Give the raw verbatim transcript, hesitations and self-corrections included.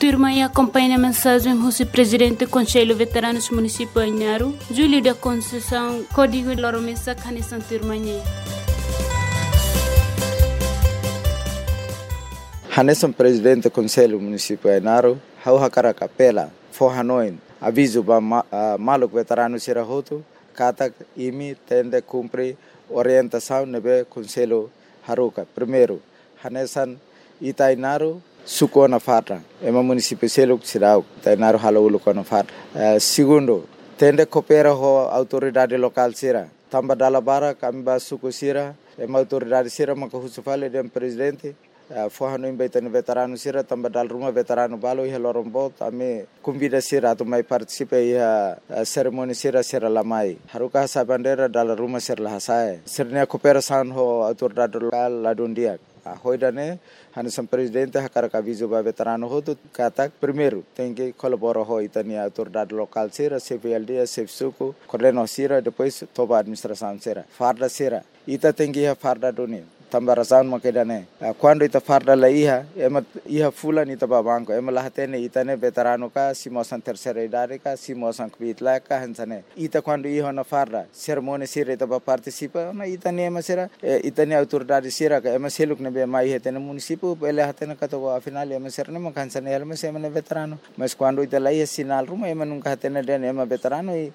turma e acompanha a mensagem do presidente do Conselho Veteranos Municipal Nharu, Júlio da Conceição, Código Loromessa, Canissan Turma. Hanesan presidente do Conselho Municipal Nharu, hau hakara kapela, forhanoin, aviso ba uh, maluk veterano sirahoto, kata imi tende cumpre orientação nebe Conselho Haruka. Primeiro, Hanesan Itainaru suko na fata, ema município seluk sirau, Itainaru halaulu ko na fata. Uh, segundo, tende coopera ho autoridade local sira, tamba dalabara kami ba suko sira, ema autoridade sira makahusufale dem presidente. Uh, Forrano embaitando veterano sira tamba dal rumah veterano balo ia lorombo tame convida sira atau mai participa ia uh, cerimoni sira sira lamai haruka sa bandera dal rumah sira lahasai sirnya cooperação ho autoridade local ladundia a hoidane Hanesan presidente hakara aviso ba veterano ho tu kata primeiro tem que colaborar ho itania autoridade local sira C V L D C F suku coordeno sira depois toba administração sira farda sira ita tem que farda doni tambarasan makedane quando ita farda la iha ema iha fulan ita babanko ema lahatene itane veterano ka simosan terceira idade ka simosan kvitla ka hansane ita quando iha na farda cerimônia sira ita ba participa na itane ema sira itane autoridade sira ka ema seluk ne be mai hetene município ele hatene ka to afinal ema sira ne makansane ema sema ne veterano mas quando ita la iha sinal ruma ema nunca hatene den ema veterano